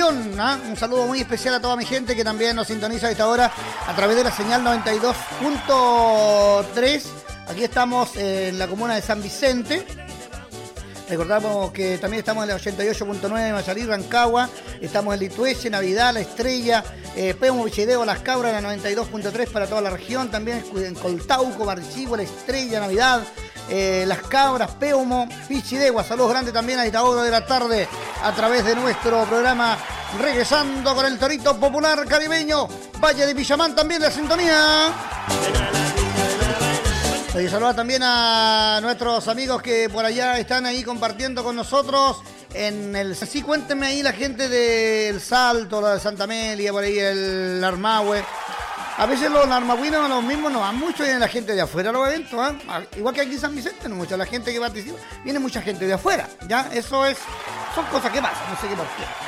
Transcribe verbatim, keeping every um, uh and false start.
región. ¿Ah? Un saludo muy especial a toda mi gente que también nos sintoniza a esta hora a través de la señal noventa y dos punto tres. Aquí estamos en la comuna de San Vicente. Recordamos que también estamos en el ochenta y ocho punto nueve de Mayarí, Rancagua. Estamos en Litueche, Navidad, La Estrella, eh, Peumo, Vichideo, Las Cabras, la noventa y dos punto tres para toda la región. También en Coltauco, Barchigo, La Estrella, Navidad, eh, Las Cabras, Peumo, Vichideo. Saludos grandes también a esta hora de la tarde a través de nuestro programa Regresando con el Torito Popular Caribeño. Valle de Villamán también la sintonía. Y saludar también a nuestros amigos que por allá están ahí compartiendo con nosotros en el... Sí, cuéntenme ahí la gente del Salto, la de Santa Amelia, por ahí el Armahue. A veces los armagüinos los mismos no van mucho, viene la gente de afuera a los eventos, ¿eh? Igual que aquí en San Vicente, no mucha la gente que participa, viene mucha gente de afuera, ¿ya? Eso es... Son cosas que pasan, no sé qué por qué.